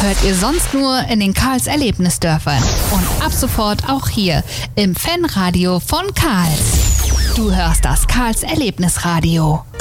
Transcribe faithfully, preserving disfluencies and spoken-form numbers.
hört ihr sonst nur in den Karls Erlebnisdörfern. Und ab sofort auch hier im Fanradio von Karls. Du hörst das Karls Erlebnisradio.